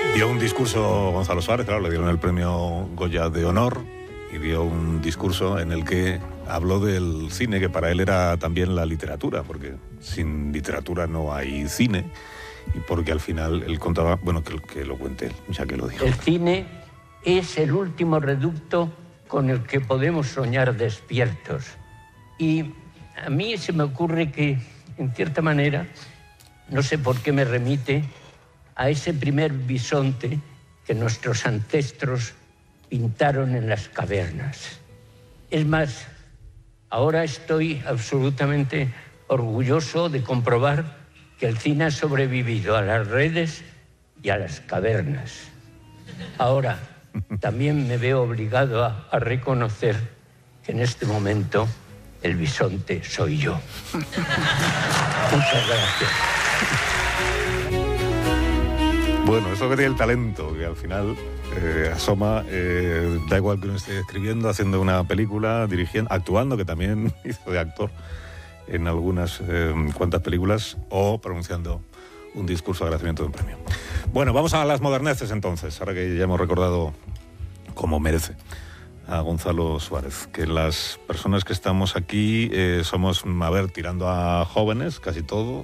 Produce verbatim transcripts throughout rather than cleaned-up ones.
Dio un discurso Gonzalo Suárez, claro, le dieron el premio Goya de honor y dio un discurso en el que habló del cine, que para él era también la literatura, porque sin literatura no hay cine, y porque al final él contaba, bueno, que, que lo cuente él, ya que lo dijo. El cine es el último reducto con el que podemos soñar despiertos. Y a mí se me ocurre que, en cierta manera, no sé por qué me remite a ese primer bisonte que nuestros ancestros pintaron en las cavernas. Es más, ahora estoy absolutamente orgulloso de comprobar que el cine ha sobrevivido a las redes y a las cavernas. Ahora, también me veo obligado a, a reconocer que en este momento el bisonte soy yo. Muchas gracias. Bueno, eso que tiene el talento, que al final eh, asoma, eh, da igual que uno esté escribiendo, haciendo una película, dirigiendo, actuando, que también hizo de actor en algunas eh, cuantas películas, o pronunciando un discurso de agradecimiento de un premio. Bueno, vamos a las moderneces entonces, ahora que ya hemos recordado como merece a Gonzalo Suárez, que las personas que estamos aquí eh, somos, a ver, tirando a jóvenes, casi todo.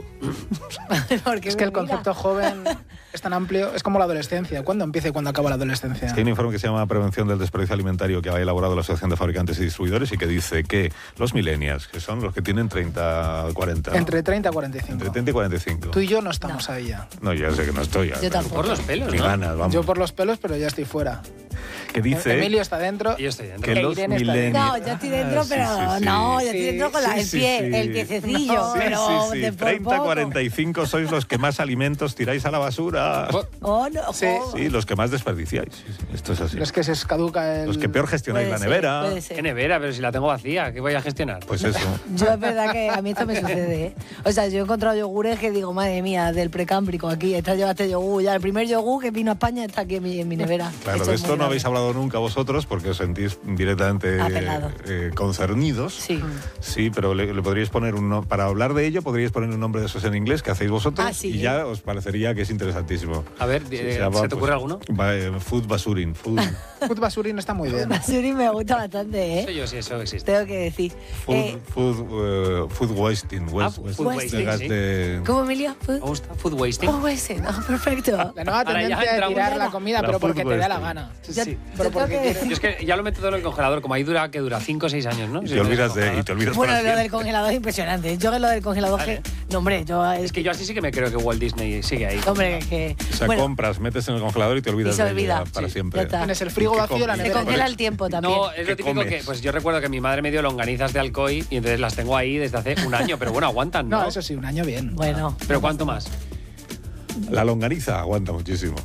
Es que el concepto joven es tan amplio, es como la adolescencia. ¿Cuándo empieza y cuándo acaba la adolescencia? Hay un informe que se llama Prevención del Desperdicio Alimentario que ha elaborado la Asociación de Fabricantes y Distribuidores y que dice que los millennials, que son los que tienen treinta, cuarenta... ¿no? Entre treinta y cuarenta y cinco. Entre treinta y cuarenta y cinco. Tú y yo no estamos no. ahí ya. No, ya sé que no estoy. Yo tampoco. Por los pelos, Ni ¿no? ganas, vamos. Yo por los pelos, pero ya estoy fuera. Que dice... Emilio está dentro. Yo estoy dentro. Que los millennials... No, yo estoy dentro, pero ah, sí, sí, no, sí. yo estoy dentro con la, Sí, el sí, pie, sí. el piececillo, No, sí, pero sí, sí. de por treinta a cuarenta y cinco sois los que más alimentos tiráis a la basura. Oh, no, Sí. oh. Sí, los que más desperdiciáis. Sí, sí, esto es así. Los que se caduca el... Los que peor gestionáis Puede la ser, nevera. puede ser. ¿Qué nevera? Pero si la tengo vacía, ¿qué voy a gestionar? Pues eso. Yo es verdad que a mí esto me sucede, ¿eh? O sea, yo he encontrado yogures que digo, madre mía, del precámbrico aquí, está llevaste yogur, ya el primer yogur que vino a España está aquí en mi, en mi nevera. Claro, Eso de es esto muy no grave. habéis hablado nunca vosotros porque os sentís directamente Apelado. eh, concernidos. Sí. Sí, pero le, le podríais poner un... no- Para hablar de ello, podríais poner un nombre de esos en inglés que hacéis vosotros Ah, sí. y ya os parecería que es interesantísimo. A ver, Sí, eh, se llama, ¿se te ocurre pues, alguno? va, eh, Food basurin. Food, Food basurín está muy bien. Basuri me gusta bastante, Eso ¿eh? yo sí, eso existe. Tengo que decir. food, Eh, food, eh, food wasting. Ah, West- food west- wasting, de gas sí. de- ¿Cómo, Emilio? Me gusta. Food wasting. Oh, ese, no, perfecto. La nueva Ahora ya tendencia de entramos tirar en la la- comida, la pero food porque te da la wasting. gana. Yo- Sí. yo Pero tengo porque que quieres- Yo es que ya lo meto todo en el congelador, como ahí dura, que dura cinco o seis años, ¿no? Y Si te lo olvidas metes en el de... Y te olvidas Bueno, para lo del siempre. congelador es impresionante. Yo que lo del congelador, que, no, hombre, yo... Es que yo así sí que me creo que Walt Disney sigue ahí. Hombre, que... O sea, bueno, compras, metes en el congelador y te olvidas Y se de olvida. ella para Sí, siempre. ya está. Tienes el frigo ¿Y qué vacío, la comes? se nevera. congela el tiempo también. No, es ¿Qué lo típico comes? que, pues yo recuerdo que mi madre me dio longanizas de Alcoy y entonces las tengo ahí desde hace un año, pero bueno, aguantan, ¿no? No, eso sí, un año bien. Bueno. Pero ¿cuánto más? La longaniza aguanta muchísimo.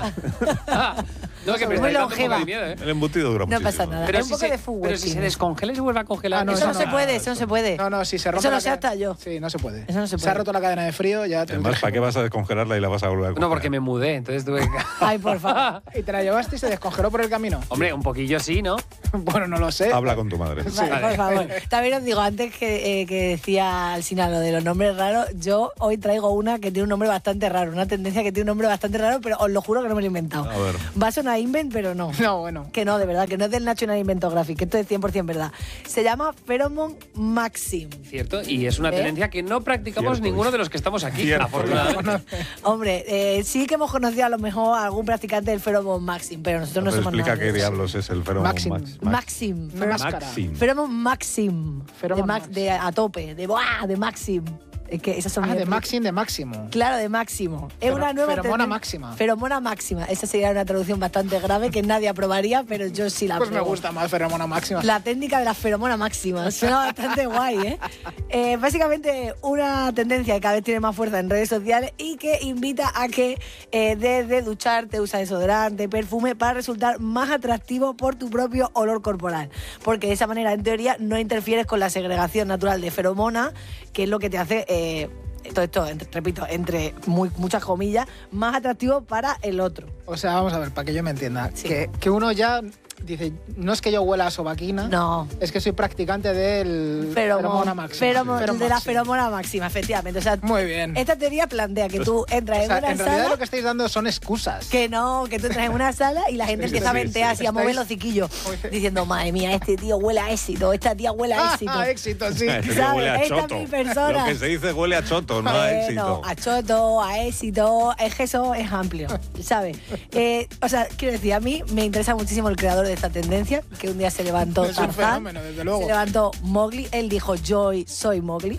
No, que me Muy estáis dando un poco longeva. de miedo, ¿eh? El embutido dura No muchísimo. pasa nada. Pero Es un si poco se, de food pero si se wasting. descongela y se vuelve a congelar. Ah, no, Eso eso no se no. puede, eso no se puede. No, no, si se rompe Eso la lo sé cadena- hasta yo. Sí, no se puede. Eso no se Se ha puede. roto la cadena de frío, ya te Además, ¿para qué vas a descongelarla y la vas a volver a No, congelar? porque me mudé, entonces tuve que... Ay, por favor. Y te la llevaste y se descongeló por el camino. Hombre, un poquillo sí, ¿no? Bueno, no lo sé. Habla con tu madre. Vale, Vale. por favor. También os digo, antes que, eh, que decía Alsina lo de los nombres raros, yo hoy traigo una que tiene un nombre bastante raro, una tendencia que tiene un nombre bastante raro, pero os lo juro que no me lo he inventado. A ver. Va a sonar invent, pero no. No, bueno. Que no, de verdad, que no es del National Inventographic, que esto es cien por ciento verdad. Se llama Pheromone Maxim. Cierto, y es una ¿Eh? tendencia que no practicamos Cierto. ninguno de los que estamos aquí, Cierto. afortunadamente. Hombre, eh, sí que hemos conocido a lo mejor a algún practicante del Pheromone Maxim, pero nosotros no Entonces somos explica nada de qué eso. diablos es el Pheromone Maxim. Max. Maxim. Una máscara. Maxim. Pheromone Maxim. Pheromone de, Max, Max. de a tope, de ¡buah! De Maxim. Es que esas son Ah, mis- de Maxim, de Máximo. Claro, de máximo. Es Pero- una nueva feromona tenden- máxima. Feromona máxima. Esa sería una traducción bastante grave que nadie aprobaría, pero yo sí la Pues me apruebo. gusta más feromona máxima. La técnica de la feromona máxima. Suena bastante guay, ¿eh? ¿eh? Básicamente una tendencia que cada vez tiene más fuerza en redes sociales y que invita a que eh, desde ducharte, usa desodorante, perfume, para resultar más atractivo por tu propio olor corporal. Porque de esa manera, en teoría, no interfieres con la segregación natural de feromona, que es lo que te hace... Eh, todo esto, entre- repito, entre muy, muchas comillas, más atractivo para el otro. O sea, vamos a ver, para que yo me entienda. Sí. Que, que uno ya dice, no es que yo huela a sobaquina, no. es que soy practicante del Feromona, feromona máxima. Feromo, Feromona de la máxima. feromona máxima, efectivamente. O sea, muy bien. Esta teoría plantea que tú entras O en sea, una en sala... realidad lo que estáis dando son excusas. Que no, que tú entras en una sala y la gente Sí, empieza sí, a ventear sí. así, a mover los ciquillos, diciendo, madre mía, este tío huele a éxito, esta tía huele a éxito. Ah, éxito, sí. Este ¿Sabes? huele a Esta es choto. mi persona. Lo que se dice huele a choto, no a Bueno, éxito. a choto, a éxito, es que eso es amplio, ¿sabes? Eh, o sea, quiero decir, a mí me interesa muchísimo el creador de esta tendencia, que un día se levantó Es un Tarzán, fenómeno, desde luego. se levantó Mowgli, él dijo, yo soy Mowgli,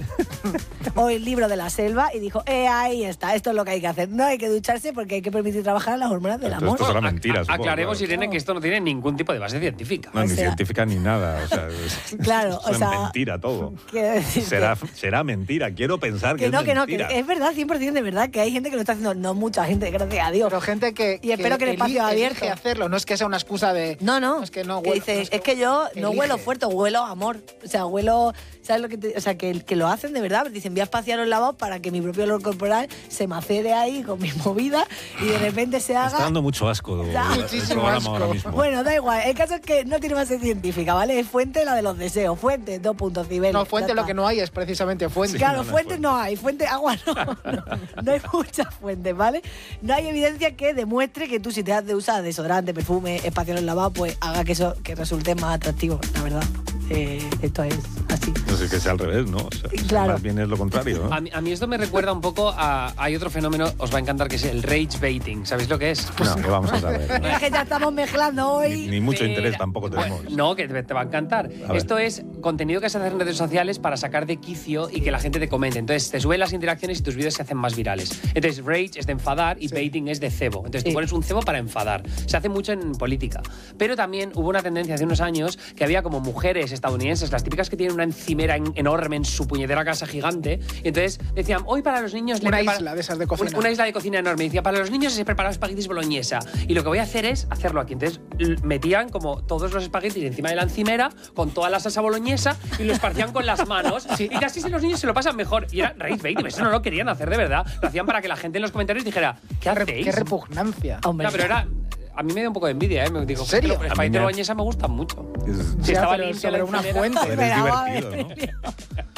o el libro de la selva, y dijo, eh, ahí está, esto es lo que hay que hacer. No hay que ducharse porque hay que permitir trabajar las hormonas del Esto- amor. esto será A- mentira, a- supongo, Aclaremos, claro. Irene, que esto no tiene ningún tipo de base científica. No, O ni sea- científica ni nada. O sea, es, Claro, o es sea, mentira todo. Quiero decir que- Será, será mentira. Quiero pensar que, Que no, es que no, que mentira. es verdad, cien por ciento de verdad, que hay gente que lo está haciendo, no mucha gente, gracias a Dios. Pero gente que, Y espero que el espacio eli- abierto. elige hacerlo, no es que sea una excusa de... No, no. Es que no que huelo- dice, no es que yo no elige. huelo fuerte, huelo a amor. O sea, huelo, ¿sabes lo que te- o sea, que, que lo hacen de verdad. Dicen, voy a espaciar los lavados para que mi propio olor corporal se macere ahí con mi movida y de repente se Me haga. está dando mucho asco. Da el muchísimo programa asco. ahora mismo. Bueno, da igual. El caso es que no tiene base científica, ¿vale? Es fuente la de los deseos. Fuente, dos puntos, cibeles. No, fuente ya lo está. que no hay es precisamente fuente. Claro, no, no hay fuentes fuente. no hay, fuente, agua no, no, no hay muchas fuentes, ¿vale? No hay evidencia que demuestre que tú si te has de usar desodorante, perfume, espacio en lavado, pues haga que eso que resulte más atractivo, la verdad. Eh, esto es así. No sé, que sea al revés, ¿no? O sea, Claro. Más bien es lo contrario, ¿no? A mí, a mí esto me recuerda un poco a... Hay otro fenómeno, os va a encantar, que es el rage baiting. ¿Sabéis lo que es? No, que vamos a saber. Mira que ya estamos mezclando Ni, hoy. ni mucho Mira, interés tampoco tenemos. Bueno, no, que te, te va a encantar. A ver. Esto es contenido que se hace en redes sociales para sacar de quicio y que la gente te comente. Entonces, te suben las interacciones y tus vídeos se hacen más virales. Entonces, rage es de enfadar y baiting es de cebo. Entonces, Sí. tú pones un cebo para enfadar. Se hace mucho en política. Pero también hubo una tendencia hace unos años que había como mujeres estadounidenses, las típicas que tienen una encimera en- enorme en su puñetera casa gigante. Y entonces decían, hoy para los niños... le Una prepara- isla de esas de cocina. Una, una isla de cocina enorme. Decía, para los niños se prepara espaguetis boloñesa. Y lo que voy a hacer es hacerlo aquí. Entonces l- metían como todos los espaguetis encima de la encimera con toda la salsa boloñesa y lo esparcían con las manos. Y así si los niños se lo pasan mejor. Y era rage baiting. Eso no lo querían hacer de verdad. Lo hacían para que la gente en los comentarios dijera, ¿qué Qué, re- hacéis? qué repugnancia. Hombre, No, pero era... A mí me da un poco de envidia, ¿eh? Me digo, ¿En serio? Los A mí espaguetis me- boloñesa me gustan mucho. Es, Si Ya, estaba pero limpia la sobre una encimera. fuente. joder, es Pero vamos a ver, divertido, ¿no?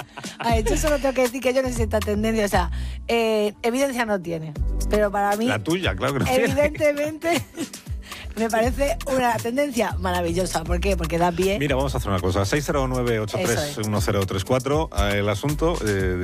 A ver, yo solo tengo que decir que yo no sé si esta tendencia, o sea, eh, evidencia no tiene. Pero para mí, La tuya, claro que no tiene. evidentemente, me parece una tendencia maravillosa. ¿Por qué? Porque da pie. Mira, vamos a hacer una cosa. seis cero nueve ocho tres uno cero tres cuatro. El asunto eh,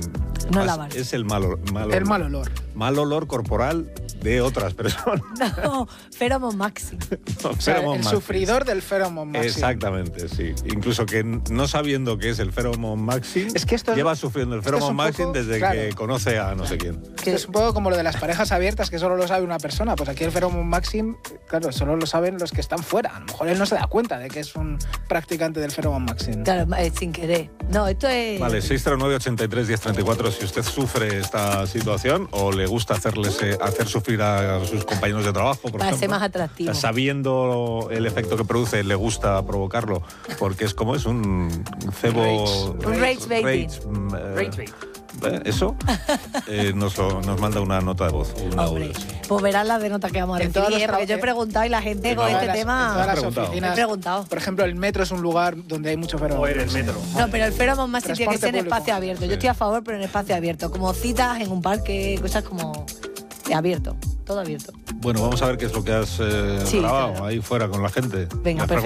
No es- lavar. es el mal, ol- mal El olor. mal olor. Mal olor corporal de otras personas. No, Pheromone Maxi. No, O sea, Pheromone el Maxi. sufridor del Pheromone Maxi. Exactamente, sí. Incluso que no sabiendo qué es el Pheromone Maxi, Es que esto es- lleva sufriendo el esto es Pheromone un Maxi poco- desde claro. que conoce a no sé quién. Esto es un poco como lo de las parejas abiertas, que solo lo sabe una persona. Pues aquí el Pheromone Maxi, claro, solo lo saben los que están fuera. A lo mejor él no se da cuenta de que es un practicante del Pheromone Maxi. Claro, eh, sin querer. No, esto es. Vale, seis cero nueve ocho tres uno cero tres cuatro si usted sufre esta situación o le gusta hacerles, eh, hacer sufrir a sus compañeros de trabajo, por Para ser ejemplo. más atractivo. Sabiendo el efecto que produce, le gusta provocarlo, porque es como es un cebo... Un rage baiting. rage, mm, eh, Rage bait. eh, Eso eh, nos, lo- nos manda una nota de voz. un Hombre, audio, sí. pues verás las de nota que vamos a En todos recibir, los ¿eh? Porque yo he tra- preguntado y la gente En con todas este las- en todas tema. las preguntado. oficinas, He preguntado. Por ejemplo, el metro es un lugar donde hay mucho Pheromone. O en el metro. No, pero el Pheromone Maxi tiene que Transporte ser en público. espacio abierto. Sí. Yo estoy a favor, pero en espacio abierto. Como citas en un parque, cosas como. De abierto. Todo abierto. Bueno, vamos a ver qué es lo que has eh, Sí, grabado claro. ahí fuera con la gente. Venga, Las perfecto.